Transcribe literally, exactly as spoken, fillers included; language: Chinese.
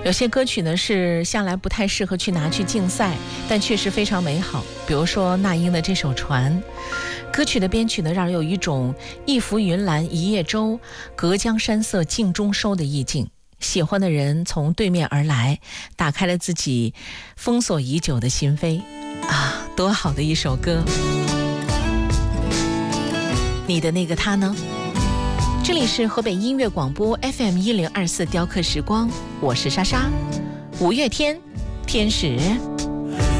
有些歌曲呢是向来不太适合去拿去竞赛，但确实非常美好。比如说那英的这首《船》，歌曲的编曲呢让人有一种一浮云岚一叶舟，隔江山色镜中收的意境。喜欢的人从对面而来，打开了自己封锁已久的心扉啊，多好的一首歌。你的那个他呢？这里是河北音乐广播 F M 一零二四雕刻时光，我是莎莎。五月天，天使。